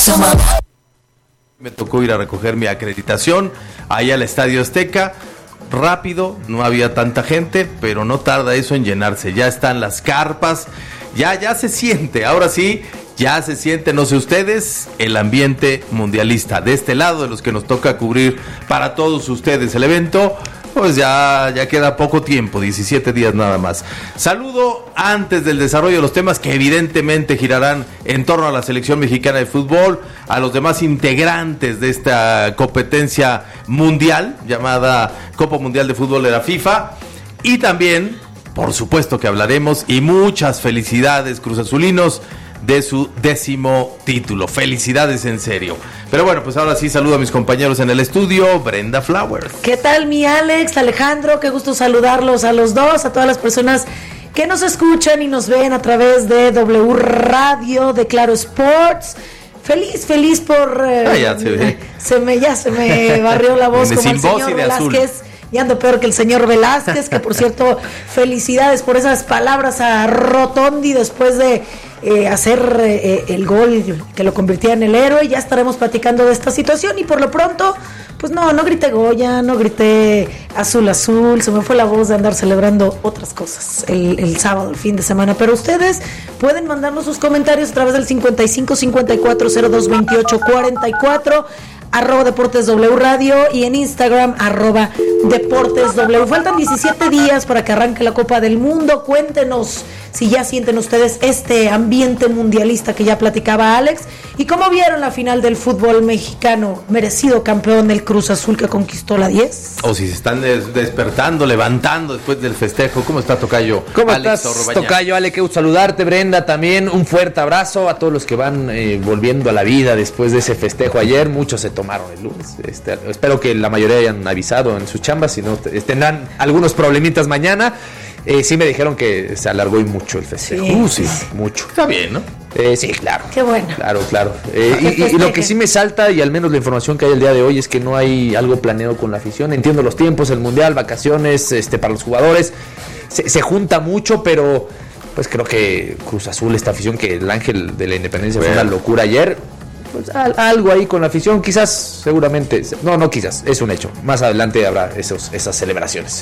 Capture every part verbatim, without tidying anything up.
Me tocó ir a recoger mi acreditación allá al Estadio Azteca. Rápido, no había tanta gente, pero no tarda eso en llenarse. Ya están las carpas, ya, ya se siente, ahora sí, ya se siente, no sé ustedes, el ambiente mundialista. De este lado, de los que nos toca cubrir para todos ustedes el evento, pues ya, ya queda poco tiempo, diecisiete días nada más. Saludo antes del desarrollo de los temas que evidentemente girarán en torno a la selección mexicana de fútbol, a los demás integrantes de esta competencia mundial llamada Copa Mundial de Fútbol de la FIFA, y también, por supuesto que hablaremos, y muchas felicidades cruzazulinos, de su décimo título. Felicidades en serio. Pero bueno, pues ahora sí saludo a mis compañeros en el estudio. Brenda Flowers. ¿Qué tal, mi Alex, Alejandro? Qué gusto saludarlos a los dos, a todas las personas que nos escuchan y nos ven a través de W Radio, de Claro Sports. Feliz, feliz por... Eh, ah, ya se ve. Se me, ya se me barrió la voz como el señor Velázquez. Azul. Y ando peor que el señor Velázquez, que por cierto, felicidades por esas palabras a Rotondi después de eh, hacer eh, el gol que lo convertía en el héroe. Ya estaremos platicando de esta situación y por lo pronto, pues no, no grité Goya, no grité azul azul, se me fue la voz de andar celebrando otras cosas el, el sábado, el fin de semana. Pero ustedes pueden mandarnos sus comentarios a través del cincuenta y cinco cincuenta y cuatro cero dos veintiocho cuarenta y cuatro, arroba Deportes W Radio, y en Instagram arroba Deportes W. Faltan diecisiete días para que arranque la Copa del Mundo. Cuéntenos si ya sienten ustedes este ambiente mundialista que ya platicaba Alex, y cómo vieron la final del fútbol mexicano, merecido campeón del Cruz Azul que conquistó la diez. O si se están des- despertando, levantando después del festejo. ¿Cómo está, tocayo? ¿Cómo Alex estás, tocayo? Ale, qué gusto saludarte. Brenda, también un fuerte abrazo a todos los que van eh, volviendo a la vida después de ese festejo ayer. Muchos se tomaron el lunes. Este, espero que la mayoría hayan avisado en sus chambas, si no tendrán algunos problemitas mañana. Eh, sí me dijeron que se alargó y mucho el festejo. Sí, uh, sí, mucho. Está bien, ¿no? Eh, sí, claro. Qué bueno. Claro, claro. Eh, y, y lo que sí me salta, y al menos la información que hay el día de hoy, es que no hay algo planeado con la afición. Entiendo los tiempos, el mundial, vacaciones, este, para los jugadores. Se, se junta mucho, pero pues creo que Cruz Azul, esta afición, que el Ángel de la Independencia bueno. fue una locura ayer. Pues algo ahí con la afición, quizás, seguramente, no, no quizás, es un hecho. Más adelante habrá esos, esas celebraciones.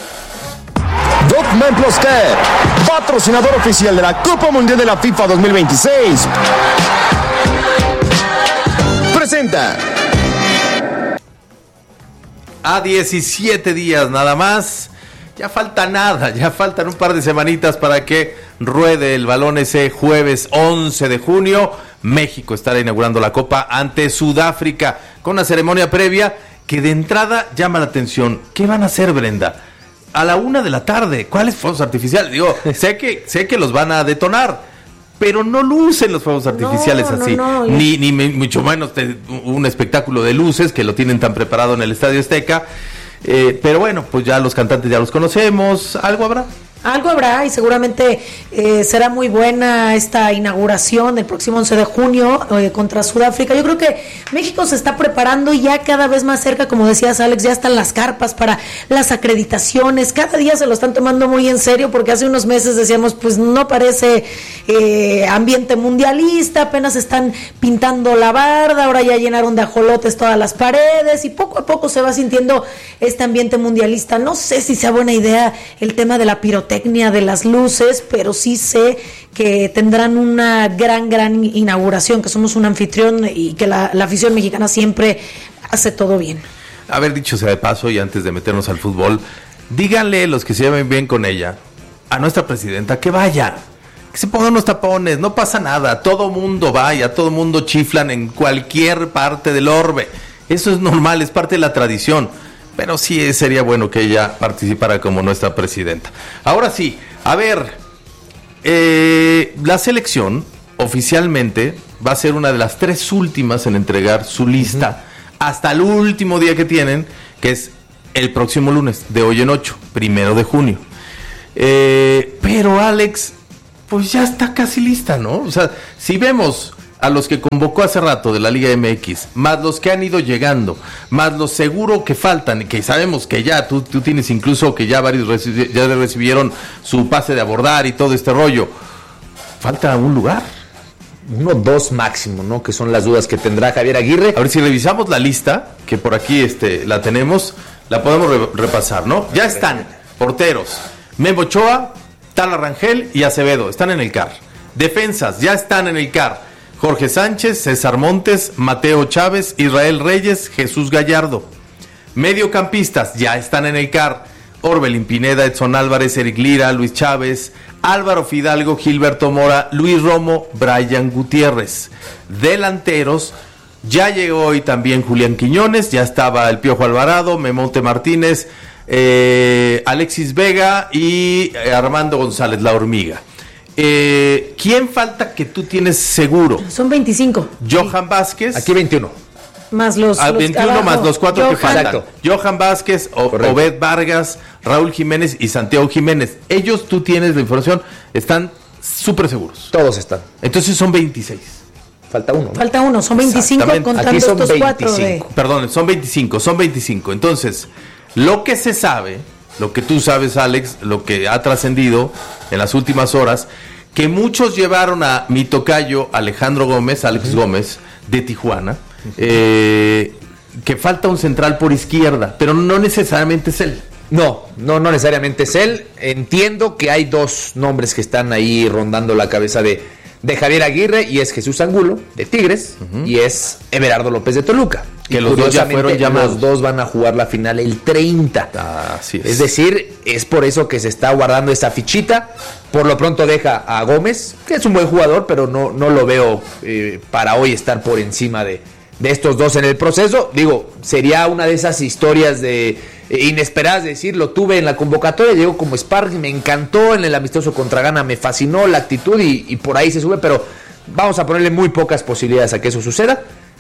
Dogman Plus Care, patrocinador oficial de la Copa Mundial de la FIFA dos mil veintiséis, presenta. A diecisiete días nada más, ya falta nada, ya faltan un par de semanitas para que ruede el balón ese jueves once de junio. México estará inaugurando la Copa ante Sudáfrica con una ceremonia previa que de entrada llama la atención. ¿Qué van a hacer, Brenda? A la una de la tarde, ¿cuáles fuegos artificiales? Digo, sé que sé que los van a detonar, pero no lucen los fuegos artificiales no, así, no, no. ni ni mucho menos te, un espectáculo de luces que lo tienen tan preparado en el Estadio Azteca. Eh, pero bueno, pues ya los cantantes ya los conocemos, ¿algo habrá? Algo habrá y seguramente eh, será muy buena esta inauguración el próximo once de junio eh, contra Sudáfrica. Yo creo que México se está preparando ya cada vez más cerca, como decías, Alex, ya están las carpas para las acreditaciones. Cada día se lo están tomando muy en serio, porque hace unos meses decíamos, pues no parece eh, ambiente mundialista, apenas están pintando la barda, ahora ya llenaron de ajolotes todas las paredes y poco a poco se va sintiendo este ambiente mundialista. No sé si sea buena idea el tema de la pirotecnia, de las luces, pero sí sé que tendrán una gran, gran inauguración, que somos un anfitrión y que la, la afición mexicana siempre hace todo bien. Haber dicho sea de paso, y antes de meternos al fútbol, díganle los que se lleven bien con ella, a nuestra presidenta, que vaya, que se pongan los tapones, no pasa nada, todo mundo vaya, todo mundo chiflan en cualquier parte del orbe, eso es normal, es parte de la tradición. Pero sí sería bueno que ella participara como nuestra presidenta. Ahora sí, a ver, eh, la selección oficialmente va a ser una de las tres últimas en entregar su lista uh-huh. hasta el último día que tienen, que es el próximo lunes, de hoy en ocho, primero de junio. Eh, pero Alex, pues ya está casi lista, ¿no? O sea, si vemos a los que convocó hace rato de la Liga M X, más los que han ido llegando, más los seguro que faltan, y que sabemos que ya, tú, tú tienes incluso que ya varios recibi- ya recibieron su pase de abordar y todo este rollo, falta un lugar. uno, dos máximo, ¿no? Que son las dudas que tendrá Javier Aguirre. A ver, si revisamos la lista, que por aquí este, la tenemos, la podemos re- repasar, ¿no? Ya están porteros, Memo Ochoa, Tala Rangel y Acevedo, están en el C A R. Defensas, ya están en el C A R. Jorge Sánchez, César Montes, Mateo Chávez, Israel Reyes, Jesús Gallardo. Mediocampistas, ya están en el C A R. Orbelín Pineda, Edson Álvarez, Eric Lira, Luis Chávez, Álvaro Fidalgo, Gilberto Mora, Luis Romo, Brian Gutiérrez. Delanteros, ya llegó hoy también Julián Quiñones, ya estaba el Piojo Alvarado, Memonte Martínez, eh, Alexis Vega y eh, Armando González, la hormiga. Eh, ¿Quién falta que tú tienes seguro? Son veinticinco. Johan Vázquez. Aquí veintiuno. Más los, a los veintiuno abajo. más los cuatro Johan. que faltan. Exacto. Johan Vázquez, o, Obed Vargas, Raúl Jiménez y Santiago Jiménez. Ellos, tú tienes la información, están súper seguros. Todos están. Entonces son veintiséis. Falta uno, ¿no? Falta uno, son veinticinco contando Aquí son estos cuatro de... veinticinco. Perdón, son veinticinco, son veinticinco. Entonces, lo que se sabe, lo que tú sabes, Alex, lo que ha trascendido en las últimas horas, que muchos llevaron a mi tocayo Alejandro Gómez, Alex uh-huh. Gómez, de Tijuana, uh-huh. eh, que falta un central por izquierda, pero no necesariamente es él. No, no, no necesariamente es él. Entiendo que hay dos nombres que están ahí rondando la cabeza de, de Javier Aguirre, y es Jesús Angulo, de Tigres, uh-huh. y es Everardo López de Toluca. Que los dos ya fueron llamados. Los dos van a jugar la final el treinta. Ah, así es. Es decir, es por eso que se está guardando esa fichita. Por lo pronto deja a Gómez, que es un buen jugador, pero no, no lo veo eh, para hoy estar por encima de, de estos dos en el proceso. Digo, sería una de esas historias de eh, inesperadas, de decir, lo tuve en la convocatoria, llegó como sparring, me encantó en el amistoso contra Ghana, me fascinó la actitud y, y por ahí se sube, pero vamos a ponerle muy pocas posibilidades a que eso suceda.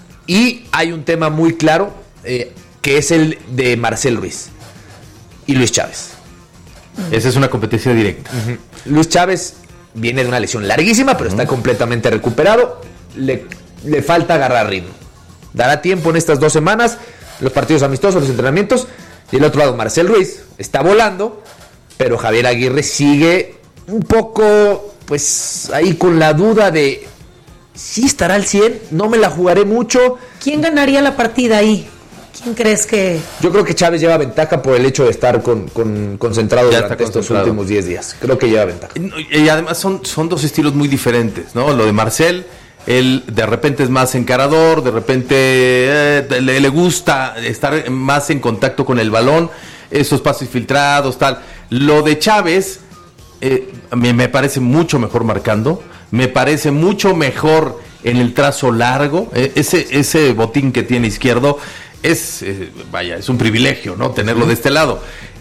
Y hay un tema muy claro, eh, que es el de Marcel Ruiz y Luis Chávez. Esa es una competencia directa. Uh-huh. Luis Chávez viene de una lesión larguísima, pero uh-huh. está completamente recuperado. Le, le falta agarrar ritmo. Dará tiempo en estas dos semanas, los partidos amistosos, los entrenamientos. Y el otro lado, Marcel Ruiz, está volando, pero Javier Aguirre sigue un poco, pues, ahí con la duda de... Sí estará al cien, no me la jugaré mucho. ¿Quién ganaría la partida ahí? ¿Quién crees que...? Yo creo que Chávez lleva ventaja por el hecho de estar con, con, concentrado ya durante estos últimos diez días. Creo que lleva ventaja. Y además son, son dos estilos muy diferentes, ¿no? Lo de Marcel, él de repente es más encarador, de repente eh, le, le gusta estar más en contacto con el balón, esos pases filtrados, tal. Lo de Chávez, eh, me, me parece mucho mejor marcando. Me parece mucho mejor en el trazo largo. Eh, ese, ese botín que tiene izquierdo es, eh, vaya, es un privilegio, ¿no? Tenerlo de este lado.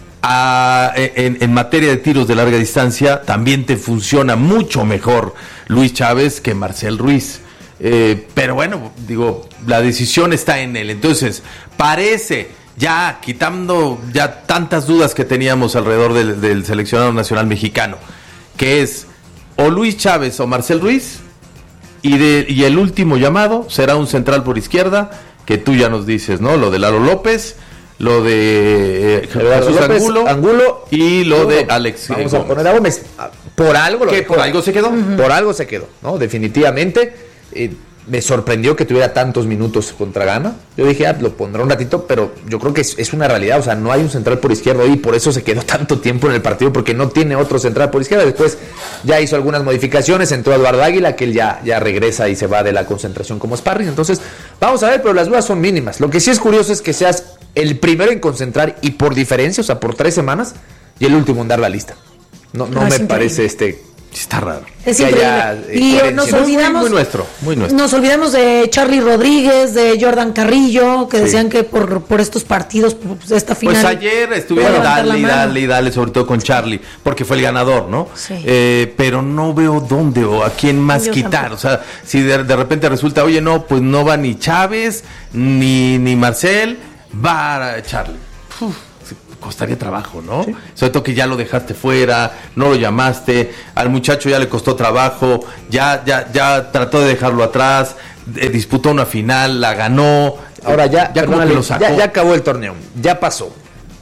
Ah, en, en materia de tiros de larga distancia, también te funciona mucho mejor Luis Chávez que Marcel Ruiz. Eh, pero bueno, digo, la decisión está en él. Entonces, parece, ya quitando ya tantas dudas que teníamos alrededor del, del seleccionado nacional mexicano, que es o Luis Chávez o Marcel Ruiz, y, de, y el último llamado será un central por izquierda, que tú ya nos dices, ¿no? Lo de Lalo López, lo de eh, Jesús López, Angulo, Angulo y lo Angulo. de Alex Vamos Gómez. a poner a Gómez. Por algo lo ¿Qué? dejó. ¿Por algo se quedó? Uh-huh. Por algo se quedó, ¿no? Definitivamente. Eh, me sorprendió que tuviera tantos minutos contra Ghana. Yo dije, ah, lo pondrá un ratito, pero yo creo que es, es una realidad. O sea, no hay un central por izquierda y por eso se quedó tanto tiempo en el partido, porque no tiene otro central por izquierda. Después ya hizo algunas modificaciones, entró Eduardo Águila, que él ya, ya regresa y se va de la concentración como sparring. Entonces, vamos a ver, pero las dudas son mínimas. Lo que sí es curioso es que seas el primero en concentrar y por diferencia, o sea, por tres semanas, y el último en dar la lista. No, no, no me parece este... Está raro. Es increíble. Haya, eh, y nos olvidamos, muy, muy nuestro, muy nuestro. Nos olvidamos de Charly Rodríguez, de Jordan Carrillo, que sí. decían que por, por estos partidos, pues esta final. Pues ayer estuvieron dale y dale y dale, sobre todo con Charly, porque fue el ganador, ¿no? Sí. Eh, pero no veo dónde o a quién más Yo quitar. Tampoco. O sea, si de, de repente resulta, oye, no, pues no va ni Chávez, ni, ni Marcel, va Charly. Uf. Costaría trabajo, ¿no? Sí. Sobre todo que ya lo dejaste fuera, no lo llamaste, al muchacho ya le costó trabajo, ya ya ya trató de dejarlo atrás, eh, disputó una final, la ganó. Ahora ya, ya, como que lo sacó. ya, ya acabó el torneo, ya pasó.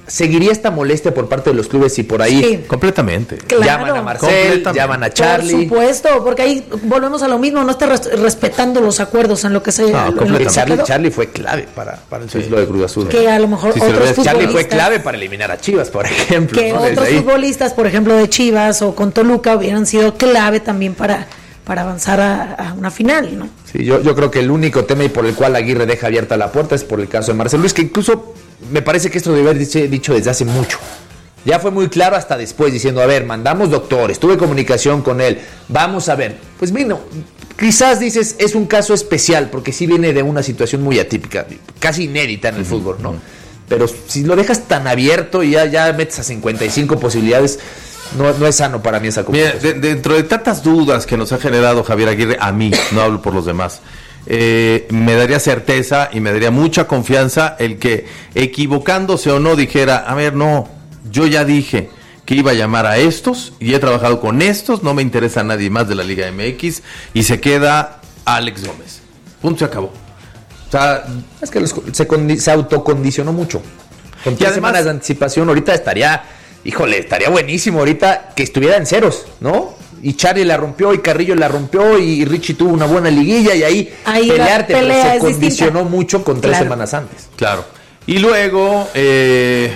seguiría esta molestia por parte de los clubes y por ahí sí, completamente claro. llaman a Marcel, llaman a Charlie. Por supuesto, porque ahí volvemos a lo mismo, no está res- respetando los acuerdos en lo que se no, en lo que Charlie, Charlie fue clave para, para el ciclo sí. de Cruz Azul. Que a lo mejor sí, otros futbolistas Charlie fue clave para eliminar a Chivas, por ejemplo. Que ¿no? otros futbolistas, por ejemplo de Chivas o con Toluca, hubieran sido clave también para para avanzar a, a una final, ¿no? Sí, yo, yo creo que el único tema y por el cual Aguirre deja abierta la puerta es por el caso de Marcel Ruiz, que incluso me parece que esto debe haber dicho, dicho desde hace mucho. Ya fue muy claro hasta después, diciendo, a ver, mandamos doctores, tuve comunicación con él, vamos a ver. Pues vino, quizás dices, es un caso especial, porque sí viene de una situación muy atípica, casi inédita en el uh-huh. fútbol, ¿no? Uh-huh. Pero si lo dejas tan abierto y ya, ya metes a cincuenta y cinco posibilidades... No, no es sano para mí esa conversación. Mira, de, dentro de tantas dudas que nos ha generado Javier Aguirre, a mí, no hablo por los demás, eh, me daría certeza y me daría mucha confianza el que, equivocándose o no, dijera, a ver, no, yo ya dije que iba a llamar a estos y he trabajado con estos, no me interesa a nadie más de la Liga M X y se queda Alex Gómez. Punto, se acabó. O sea, es que los, se, condi- se autocondicionó mucho. Con tres semanas de anticipación, ahorita estaría... Híjole, estaría buenísimo ahorita que estuviera en ceros, ¿no? Y Charlie la rompió, y Carrillo la rompió, y Richie tuvo una buena liguilla, y ahí, ahí pelearte, pero se condicionó distinta. mucho con tres claro. semanas antes. Claro. Y luego, eh,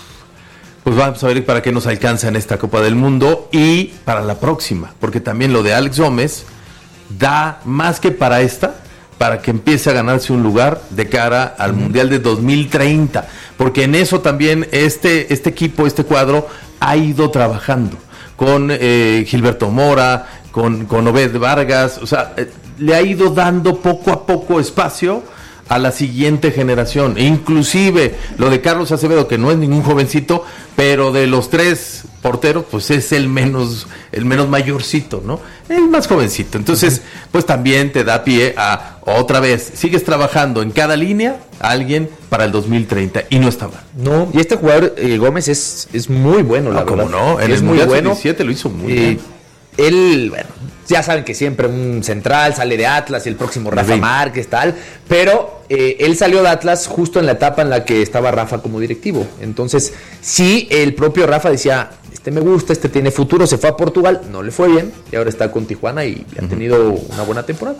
pues vamos a ver para qué nos alcanza en esta Copa del Mundo y para la próxima, porque también lo de Alex Gómez da más que para esta, para que empiece a ganarse un lugar de cara al uh-huh. Mundial de dos mil treinta, porque en eso también este, este equipo, este cuadro ha ido trabajando con eh, Gilberto Mora, con, con Obed Vargas, o sea, eh, le ha ido dando poco a poco espacio a la siguiente generación, inclusive lo de Carlos Acevedo, que no es ningún jovencito, pero de los tres porteros, pues es el menos, el menos mayorcito, ¿no? El más jovencito. Entonces, pues también te da pie a otra vez, sigues trabajando en cada línea a alguien para el dos mil treinta y no está mal. No, y este jugador eh, Gómez es, es muy bueno, la no, verdad. ¿Cómo no? En es el muy Mundial bueno. diecisiete lo hizo muy eh, bien. Él, bueno, ya saben que siempre un central sale de Atlas y el próximo Rafa Márquez, tal, pero eh, él salió de Atlas justo en la etapa en la que estaba Rafa como directivo. Entonces, sí, el propio Rafa decía, este me gusta, este tiene futuro, se fue a Portugal, no le fue bien, y ahora está con Tijuana y uh-huh. ha tenido una buena temporada.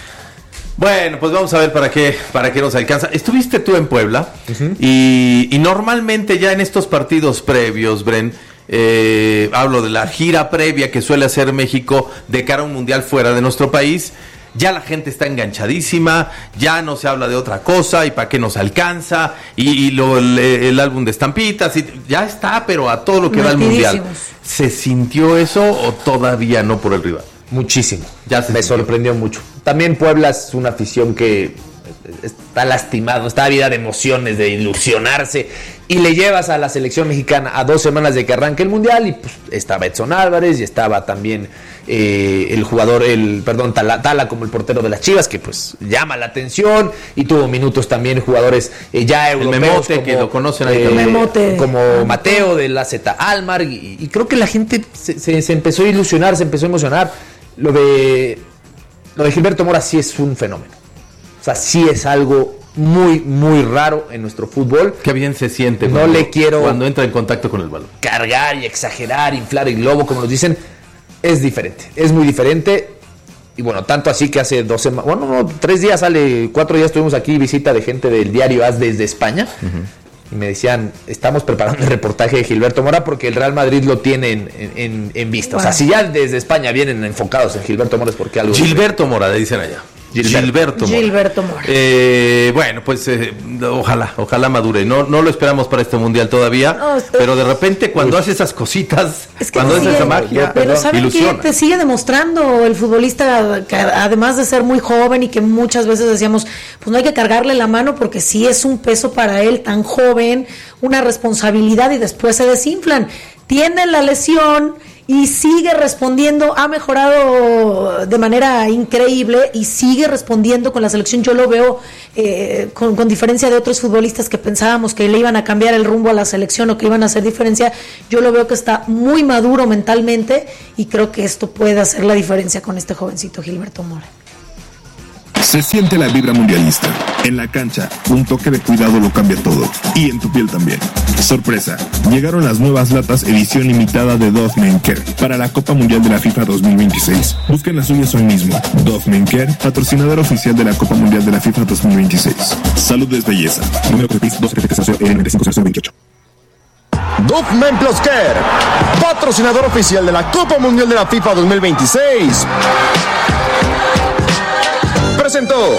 Bueno, pues vamos a ver para qué, para qué nos alcanza. Estuviste tú en Puebla uh-huh. y, y normalmente ya en estos partidos previos, Bren, Eh, hablo de la gira previa que suele hacer México de cara a un mundial fuera de nuestro país, ya la gente está enganchadísima, ya no se habla de otra cosa y para qué nos alcanza y, y lo, el, el álbum de estampitas y, ya está, pero a todo lo que da el mundial. ¿Se sintió eso o todavía no por el rival? Muchísimo, ya se me sintió. sorprendió mucho. También Puebla es una afición que está lastimado, está vida de emociones, de ilusionarse, y le llevas a la selección mexicana a dos semanas de que arranque el mundial y pues estaba Edson Álvarez y estaba también eh, el jugador, el perdón, Tala, Tala como el portero de las Chivas, que pues llama la atención, y tuvo minutos también jugadores eh, ya europeos, el Memote, como, que lo conocen ahí eh, Memote. como Mateo de la Z Almar, y, y creo que la gente se, se, se empezó a ilusionar, se empezó a emocionar. Lo de lo de Gilberto Mora sí es un fenómeno. O sea, sí es algo muy, muy raro en nuestro fútbol. Qué bien se siente no cuando, le quiero cuando entra en contacto con el balón. Cargar y exagerar, inflar el globo, como nos dicen. Es diferente, es muy diferente. Y bueno, tanto así que hace dos semanas, bueno, no, tres días sale, cuatro días tuvimos aquí visita de gente del diario AS desde España. Uh-huh. Y me decían, estamos preparando el reportaje de Gilberto Mora porque el Real Madrid lo tiene en, en, en vista. Bueno. O sea, si ya desde España vienen enfocados en Gilberto Mora es porque algo... Gilberto Mora, le dicen allá. Gilberto, Gilberto Mora. Gilberto Mora. Eh, bueno, pues eh, ojalá, ojalá madure. No, no lo esperamos para este mundial todavía, no, es, pero de repente cuando hace esas cositas, es que cuando hace esa magia, pero ¿saben qué? Te sigue demostrando el futbolista, que además de ser muy joven y que muchas veces decíamos, pues no hay que cargarle la mano porque sí es un peso para él tan joven, una responsabilidad, y después se desinflan. Tiene la lesión y sigue respondiendo, ha mejorado de manera increíble y sigue respondiendo con la selección. Yo lo veo eh, con, con diferencia de otros futbolistas que pensábamos que le iban a cambiar el rumbo a la selección o que iban a hacer diferencia. Yo lo veo que está muy maduro mentalmente y creo que esto puede hacer la diferencia con este jovencito Gilberto Mora. Se siente la vibra mundialista. En la cancha, un toque de cuidado lo cambia todo. Y en tu piel también. Sorpresa, llegaron las nuevas latas edición limitada de Dove Men Care para la Copa Mundial de la FIFA dos mil veintiséis. Busquen las suyas hoy mismo. Dove Men Care, patrocinador oficial de la Copa Mundial de la FIFA dos mil veintiséis. Salud es belleza. Número de P I S doce noventa y cinco cero cero veintiocho. Dove Men Plus Care, patrocinador oficial de la Copa Mundial de la FIFA dos mil veintiséis. Presentó.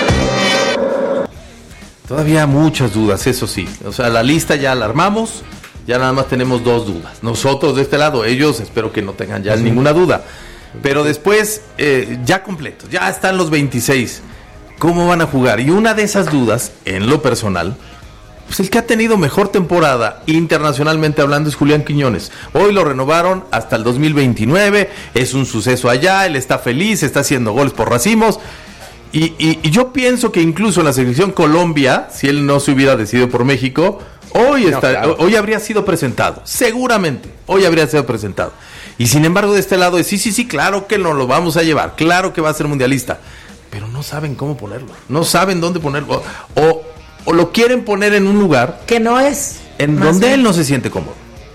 Todavía muchas dudas, eso sí. O sea, la lista ya la armamos, ya nada más tenemos dos dudas. Nosotros de este lado, ellos espero que no tengan ya sí. ninguna duda. Pero después, eh, ya completo, ya están los veintiséis. ¿Cómo van a jugar? Y una de esas dudas, en lo personal, pues el que ha tenido mejor temporada internacionalmente hablando es Julián Quiñones. Hoy lo renovaron hasta el dos mil veintinueve, es un suceso allá, él está feliz, está haciendo goles por racimos. Y, y, y yo pienso que incluso en la selección Colombia, si él no se hubiera decidido por México, hoy, no, está, claro. hoy habría sido presentado, seguramente, hoy habría sido presentado. Y sin embargo de este lado es, sí, sí, sí, claro que nos lo vamos a llevar, claro que va a ser mundialista, pero no saben cómo ponerlo, no saben dónde ponerlo, o, o lo quieren poner en un lugar que no es, en donde bien. Él no se siente cómodo.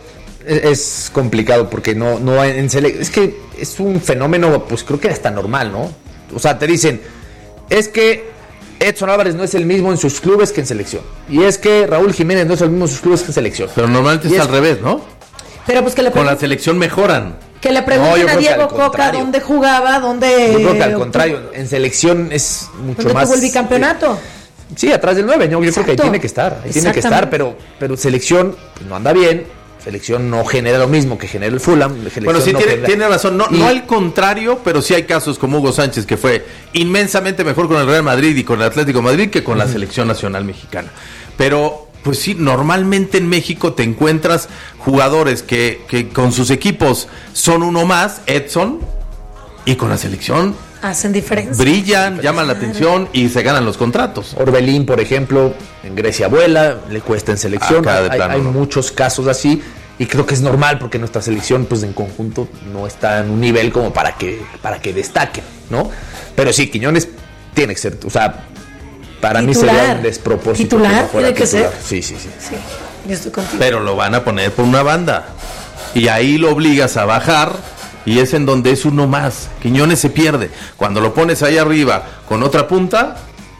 Es complicado porque no, no en sele- es que es un fenómeno, pues creo que hasta normal, ¿no? O sea, te dicen, es que Edson Álvarez no es el mismo en sus clubes que en selección. Y es que Raúl Jiménez no es el mismo en sus clubes que en selección. Pero normalmente es, es al revés, ¿no? Pero pues que le Con la selección mejoran. Que le pregunten no, a Diego Coca dónde jugaba, dónde... Yo creo que al contrario, en selección es mucho ¿dónde más... tuvo el bicampeonato? Eh, sí, atrás del nueve, ¿no? Yo creo que ahí tiene que estar, ahí tiene que estar, pero, pero selección pues, no anda bien. Selección no genera lo mismo que genera el Fulham. Bueno, sí, no tiene, genera... tiene razón. No, y... no al contrario, pero sí hay casos como Hugo Sánchez, que fue inmensamente mejor con el Real Madrid y con el Atlético de Madrid que con uh-huh. la selección nacional mexicana. Pero, pues sí, normalmente en México te encuentras jugadores que, que con sus equipos son uno más, Edson, y con la selección... hacen diferencia. Brillan, llaman la atención y se ganan los contratos. Orbelín, por ejemplo, en Grecia vuela, le cuesta en selección. Acá de hay plano, hay ¿no? muchos casos así y creo que es normal porque nuestra selección, pues en conjunto, no está en un nivel como para que para que destaquen, ¿no? Pero sí, Quiñones tiene que ser, o sea, para titular. mí sería un despropósito. Titular, que tiene que titular. ser. Sí, sí, sí. Sí, yo estoy contigo. Pero lo van a poner por una banda y ahí lo obligas a bajar. Y es en donde es uno más. Quiñones se pierde. Cuando lo pones ahí arriba con otra punta,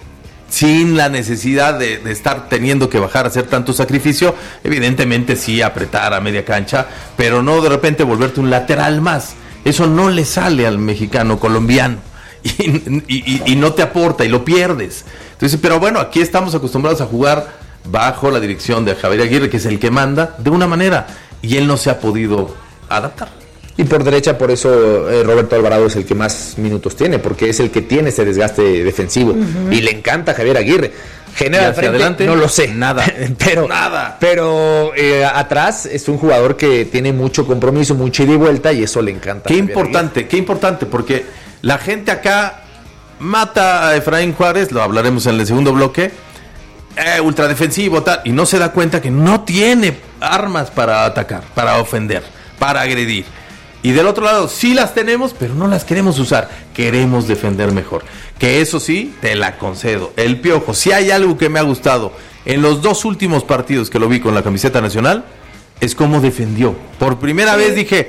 sin la necesidad de, de estar teniendo que bajar a hacer tanto sacrificio, evidentemente sí apretar a media cancha, pero no de repente volverte un lateral más. Eso no le sale al mexicano colombiano. Y, y, y, y no te aporta y lo pierdes. Entonces, pero bueno, aquí estamos acostumbrados a jugar bajo la dirección de Javier Aguirre, que es el que manda, de una manera. Y él no se ha podido adaptar. Y por derecha, por eso eh, Roberto Alvarado es el que más minutos tiene, porque es el que tiene ese desgaste defensivo. Uh-huh. Y le encanta a Javier Aguirre. Genera al frente, adelante, no lo sé. Nada. pero nada. Pero eh, atrás es un jugador que tiene mucho compromiso, mucha ida y vuelta, y eso le encanta. Qué importante, Aguirre. Qué importante, porque la gente acá mata a Efraín Juárez, lo hablaremos en el segundo bloque, eh, ultradefensivo, tal, y no se da cuenta que no tiene armas para atacar, para ofender, para agredir. Y del otro lado, sí las tenemos, pero no las queremos usar. Queremos defender mejor. Que eso sí, te la concedo. El Piojo, si hay algo que me ha gustado en los dos últimos partidos que lo vi con la camiseta nacional, es cómo defendió. Por primera sí. vez dije,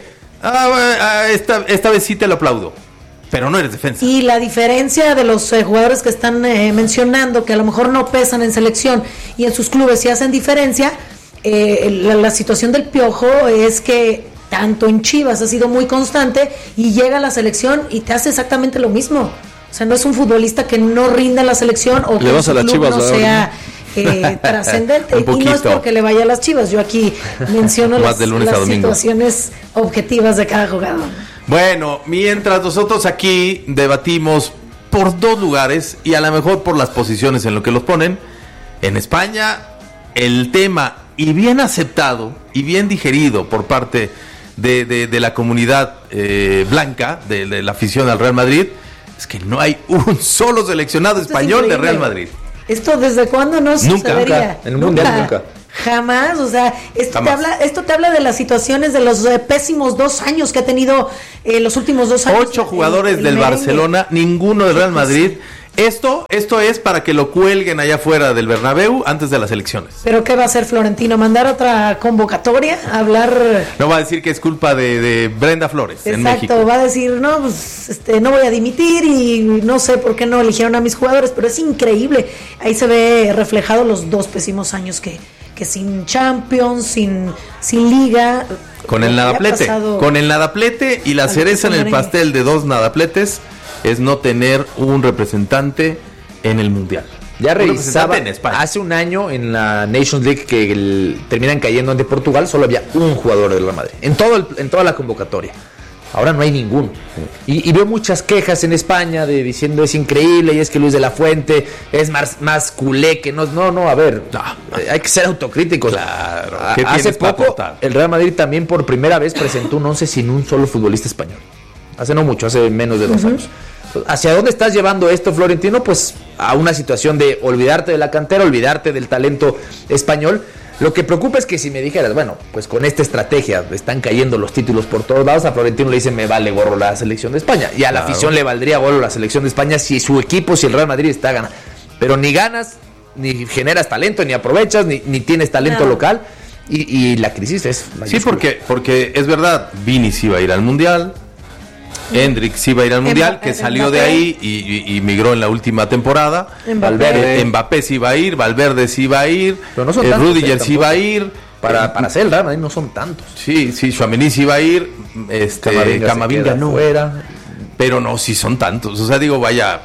ah, esta, esta vez sí te lo aplaudo. Pero no eres defensa. Y la diferencia de los eh, jugadores que están eh, mencionando, que a lo mejor no pesan en selección y en sus clubes sí hacen diferencia, eh, la, la situación del Piojo es que tanto en Chivas ha sido muy constante y llega a la selección y te hace exactamente lo mismo. O sea, no es un futbolista que no rinda en la selección o que le vas a las Chivas, no sea eh, trascendente. Y no es porque le vaya a las Chivas. Yo aquí menciono las, las situaciones objetivas de cada jugador. Bueno, mientras nosotros aquí debatimos por dos lugares y a lo mejor por las posiciones en lo que los ponen, en España el tema, y bien aceptado y bien digerido por parte de, de, de la comunidad eh, blanca, de, de la afición al Real Madrid, es que no hay un solo seleccionado Esto español de Real Madrid. ¿Esto desde cuándo no sucedería? Nunca, en el Mundial nunca. Jamás, o sea, esto Jamás. te habla, esto te habla de las situaciones de los eh, pésimos dos años que ha tenido eh, los últimos dos años. Ocho jugadores el, el del merengue. Barcelona, ninguno del Real Madrid. Esto, esto es para que lo cuelguen allá afuera del Bernabéu antes de las elecciones. ¿Pero qué va a hacer Florentino? ¿Mandar otra convocatoria? ¿Hablar? No va a decir que es culpa de, de Brenda Flores. Exacto, en México. Va a decir, no, pues este, no voy a dimitir y no sé por qué no eligieron a mis jugadores, pero es increíble. Ahí se ve reflejado los dos pésimos años que, que sin Champions, sin, sin Liga. Con el nadaplete, con el nadaplete y la cereza en el pastel de dos nadapletes es no tener un representante en el Mundial. Ya revisaba hace un año en la Nations League que el, terminan cayendo ante Portugal, solo había un jugador del Real Madrid en todo el, en toda la convocatoria. Ahora no hay ninguno. Y, y veo muchas quejas en España de diciendo es increíble y es que Luis de la Fuente es más, más culé que no. No, no, a ver, no, hay que ser autocríticos. Claro. ¿Qué hace poco el Real Madrid también por primera vez presentó un once sin un solo futbolista español. Hace no mucho, hace menos de dos uh-huh. años. ¿Hacia dónde estás llevando esto, Florentino? Pues a una situación de olvidarte de la cantera, olvidarte del talento español. Lo que preocupa es que si me dijeras, bueno, pues con esta estrategia están cayendo los títulos por todos lados, a Florentino le dice me vale gorro la selección de España. Y a la claro. afición le valdría gorro la selección de España si su equipo, si el Real Madrid está ganando. Pero ni ganas, ni generas talento, ni aprovechas, ni, ni tienes talento no. local. Y, y la crisis es mayúscula. Sí, porque, porque es verdad, Vini sí iba a ir al Mundial. Hendrik sí va a ir al Mundial, que salió de ahí y, y, y migró en la última temporada. Valverde, Mbappé sí va a ir, Valverde sí va a ir, no eh, Rudiger sí va a ir. Para, para ser el Real Madrid no son tantos. Sí, sí, Tchouaméni sí va a ir, este, Camavinga, Camavinga no. Fuera. Pero no, sí son tantos. O sea, digo, vaya,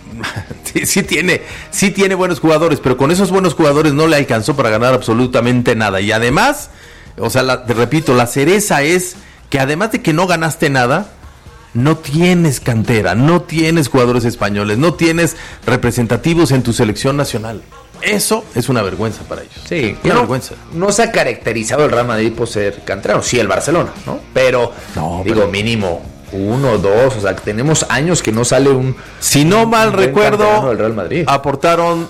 sí, sí tiene, sí tiene buenos jugadores, pero con esos buenos jugadores no le alcanzó para ganar absolutamente nada. Y además, o sea, la, te repito, la cereza es que además de que no ganaste nada, no tienes cantera, no tienes jugadores españoles, no tienes representativos en tu selección nacional. Eso es una vergüenza para ellos. Sí, una no, vergüenza. No se ha caracterizado el Real Madrid por ser canterano, sí el Barcelona, ¿no? Pero, no, digo, pero... mínimo uno, dos, o sea, que tenemos años que no sale un... Si no un, mal un recuerdo, del Real Madrid. Aportaron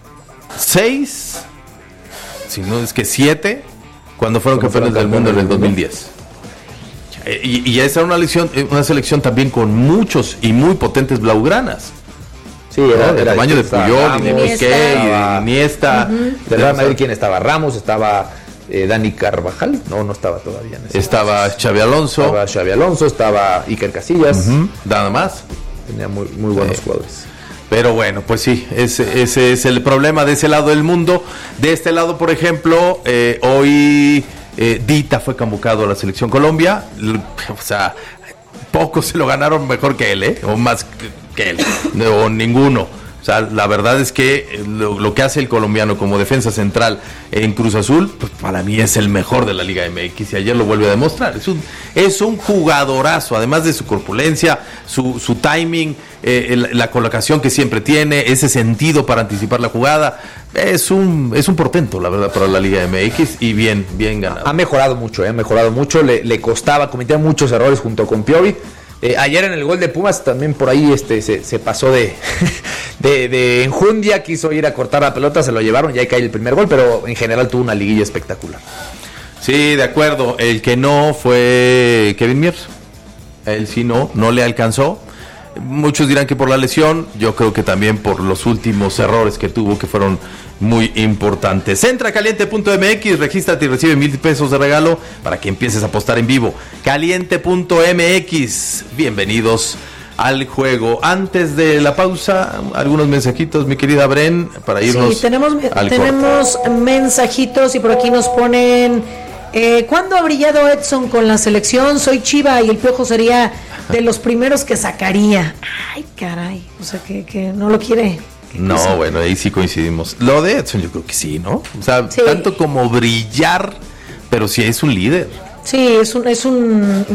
seis, si no es que siete, cuando fueron campeones del mundo en el dos mil diez. Y, y esa era una selección, una selección también con muchos y muy potentes blaugranas. Sí, era, ¿no? El tamaño de Puyol, y de Piqué, y de Iniesta. Uh-huh. De Real Madrid, ¿quién estaba? Ramos, estaba eh, Dani Carvajal. No, no estaba todavía. En ese estaba momento. Xavi Alonso. Estaba Xavi Alonso, estaba Iker Casillas. Uh-huh. Nada más. Tenía muy, muy buenos sí. jugadores. Pero bueno, pues sí, ese, ese es el problema de ese lado del mundo. De este lado, por ejemplo, eh, hoy... Eh, Dita fue convocado a la selección Colombia, o sea, pocos se lo ganaron mejor que él, ¿eh? O más que él, o ninguno. O sea, la verdad es que lo, lo que hace el colombiano como defensa central en Cruz Azul, pues para mí es el mejor de la Liga M X y ayer lo vuelve a demostrar. Es un, es un jugadorazo, además de su corpulencia, su, su timing, eh, el, la colocación que siempre tiene, ese sentido para anticipar la jugada. Es un es un portento, la verdad, para la Liga M X y bien, bien ganado. Ha mejorado mucho, eh, ha mejorado mucho, le, le costaba, cometía muchos errores junto con Piovi. Eh, ayer en el gol de Pumas también por ahí este se, se pasó de, de, de enjundia, quiso ir a cortar la pelota, se lo llevaron, ya cae el primer gol, pero en general tuvo una liguilla espectacular. Sí, de acuerdo, el que no fue Kevin Mier, él sí no, no le alcanzó. Muchos dirán que por la lesión, yo creo que también por los últimos errores que tuvo, que fueron muy importantes. Entra a caliente punto m x, regístrate y recibe mil pesos de regalo para que empieces a apostar en vivo. caliente punto m x, bienvenidos al juego. Antes de la pausa, algunos mensajitos, mi querida Bren, para irnos. Sí, tenemos, al tenemos mensajitos y por aquí nos ponen... Eh, ¿Cuándo ha brillado Edson con la selección? Soy Chiva y el Piojo sería de los primeros que sacaría. Ay, caray, o sea, que, que no lo quiere. No, cosa? Bueno, ahí sí coincidimos. Lo de Edson yo creo que sí, ¿no? O sea, sí. Tanto como brillar, pero sí es un líder. Sí, es un es un,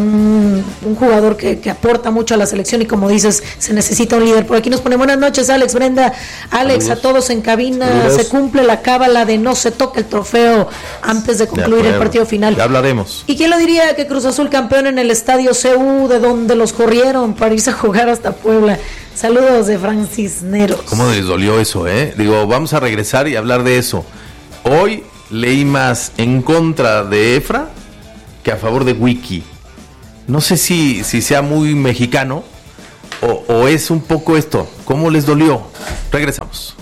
un, un jugador que, que aporta mucho a la selección y como dices, se necesita un líder. Por aquí nos pone buenas noches, Alex, Brenda, Alex, saludos. A todos en cabina. Saludos. Se cumple la cábala de no se toque el trofeo antes de concluir de el partido final. Ya hablaremos. ¿Y quién lo diría que Cruz Azul campeón en el estadio C U, de donde los corrieron para irse a jugar hasta Puebla? Saludos de Francis Neros. ¿Cómo les dolió eso, eh? Digo, vamos a regresar y hablar de eso. Hoy leí más en contra de Efra que a favor de Wiki. No sé si, si sea muy mexicano, o, o es un poco esto? ¿Cómo les dolió? Regresamos.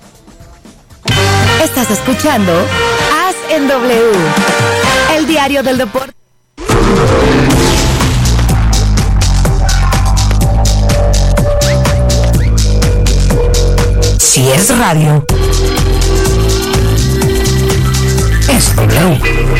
Estás escuchando As en W, el diario del deporte. Si es radio, es W.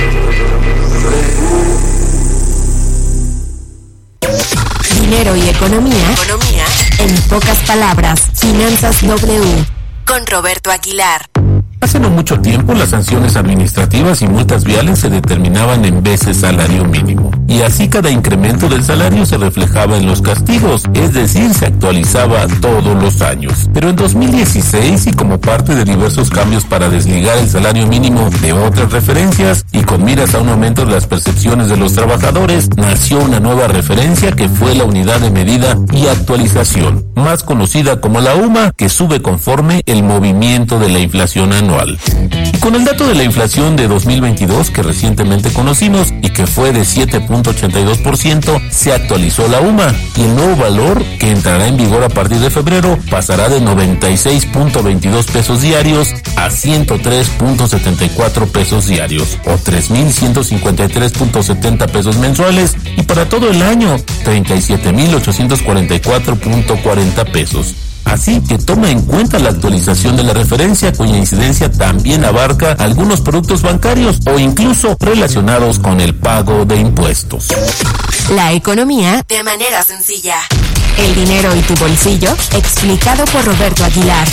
Dinero y economía, economía, en pocas palabras, Finanzas W, con Roberto Aguilar. Hace no mucho tiempo, las sanciones administrativas y multas viales se determinaban en veces salario mínimo. Y así cada incremento del salario se reflejaba en los castigos, es decir, se actualizaba todos los años. Pero en dos mil dieciséis, y como parte de diversos cambios para desligar el salario mínimo de otras referencias, y con miras a un aumento de las percepciones de los trabajadores, nació una nueva referencia que fue la unidad de medida y actualización, más conocida como la U M A, que sube conforme el movimiento de la inflación anual. Y con el dato de la inflación de dos mil veintidós que recientemente conocimos y que fue de siete punto ochenta y dos por ciento, se actualizó la U M A y el nuevo valor, que entrará en vigor a partir de febrero, pasará de noventa y seis punto veintidós pesos diarios a ciento tres punto setenta y cuatro pesos diarios o tres mil ciento cincuenta y tres punto setenta pesos mensuales, y para todo el año treinta y siete mil ochocientos cuarenta y cuatro punto cuarenta pesos. Así que toma en cuenta la actualización de la referencia, cuya incidencia también abarca algunos productos bancarios o incluso relacionados con el pago de impuestos. La economía de manera sencilla. El dinero y tu bolsillo, explicado por Roberto Aguilar.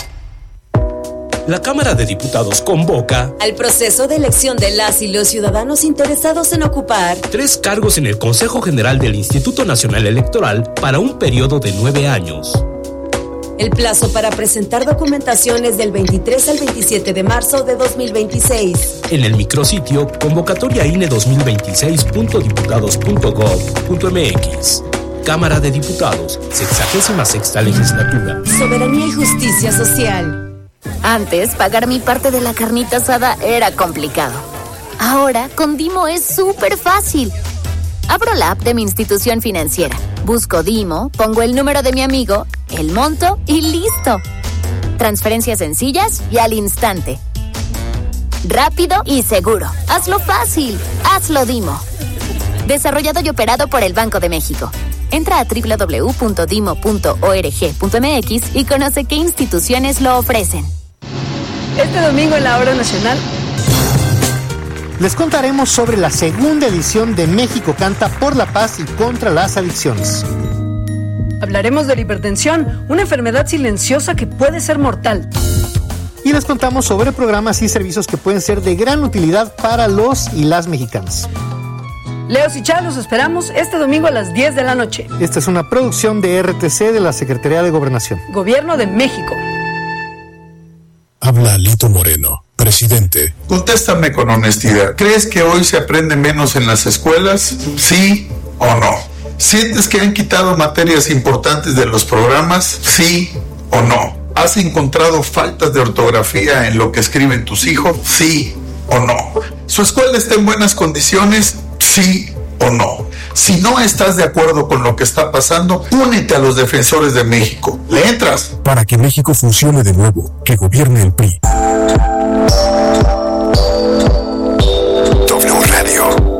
La Cámara de Diputados convoca al proceso de elección de las y los ciudadanos interesados en ocupar tres cargos en el Consejo General del Instituto Nacional Electoral para un periodo de nueve años. El plazo para presentar documentación es del veintitrés al veintisiete de marzo de dos mil veintiséis. En el micrositio convocatoria I N E dos mil veintiséis punto diputados punto gov punto m x. Cámara de Diputados, sexagésima sexta legislatura. Soberanía y justicia social. Antes, pagar mi parte de la carnita asada era complicado. Ahora, con Dimo es súper fácil. Abro la app de mi institución financiera, busco Dimo, pongo el número de mi amigo, el monto y listo. Transferencias sencillas y al instante. Rápido y seguro. Hazlo fácil. Hazlo Dimo. Desarrollado y operado por el Banco de México. Entra a doble u doble u doble u punto dimo punto org punto m x y conoce qué instituciones lo ofrecen. Este domingo en la Hora Nacional les contaremos sobre la segunda edición de México Canta por la Paz y contra las Adicciones. Hablaremos de la hipertensión, una enfermedad silenciosa que puede ser mortal. Y les contamos sobre programas y servicios que pueden ser de gran utilidad para los y las mexicanas. Leos y Chá, los esperamos este domingo a las diez de la noche. Esta es una producción de R T C de la Secretaría de Gobernación. Gobierno de México. Habla Lito Moreno, presidente. Contéstame con honestidad. ¿Crees que hoy se aprende menos en las escuelas? ¿Sí o no? ¿Sientes que han quitado materias importantes de los programas? ¿Sí o no? ¿Has encontrado faltas de ortografía en lo que escriben tus hijos? ¿Sí o no? ¿Su escuela está en buenas condiciones? ¿Sí o no? Si no estás de acuerdo con lo que está pasando, únete a los defensores de México. ¿Le entras? Para que México funcione de nuevo, que gobierne el P R I. W Radio.